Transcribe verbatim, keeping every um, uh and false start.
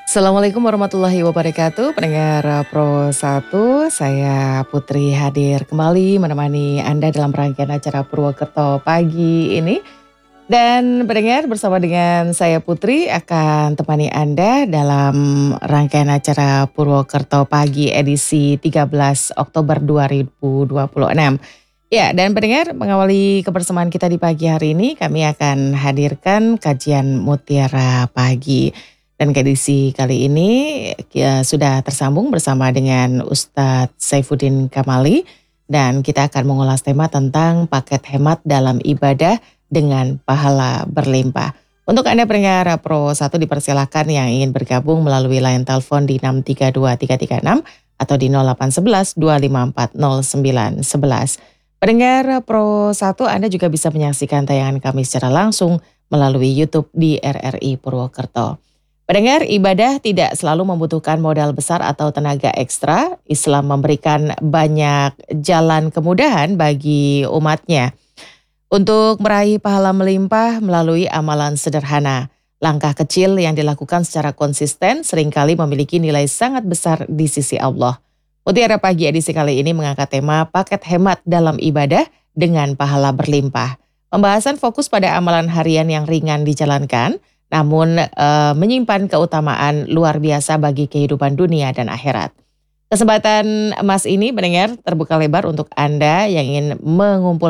Assalamualaikum warahmatullahi wabarakatuh. Pendengar eh, Pro satu, saya Putri hadir kembali menemani Anda dalam rangkaian acara Purwokerto pagi ini. Dan pendengar, bersama dengan saya Putri akan temani Anda dalam rangkaian acara Purwokerto pagi edisi tiga belas Oktober dua ribu dua puluh enam. Ya, dan pendengar, mengawali kebersamaan kita di pagi hari ini, kami akan hadirkan kajian Mutiara Pagi. Dan ke edisi kali ini ya, sudah tersambung bersama dengan Ustadz Saifuddin Kamali. Dan kita akan mengulas tema tentang paket hemat dalam ibadah dengan pahala berlimpah. Untuk Anda pendengar Pro satu, dipersilakan yang ingin bergabung melalui line telepon di enam tiga dua tiga tiga enam atau di nol delapan satu satu dua lima empat nol sembilan satu satu. Pendengar Pro satu, Anda juga bisa menyaksikan tayangan kami secara langsung melalui YouTube di R R I Purwokerto. Pendengar, ibadah tidak selalu membutuhkan modal besar atau tenaga ekstra. Islam memberikan banyak jalan kemudahan bagi umatnya untuk meraih pahala melimpah melalui amalan sederhana. Langkah kecil yang dilakukan secara konsisten seringkali memiliki nilai sangat besar di sisi Allah. Mutiara Pagi edisi kali ini mengangkat tema paket hemat dalam ibadah dengan pahala berlimpah. Pembahasan fokus pada amalan harian yang ringan dijalankan, namun e, menyimpan keutamaan luar biasa bagi kehidupan dunia dan akhirat. Kesempatan emas ini, pendengar, terbuka lebar untuk Anda yang ingin mengumpulkan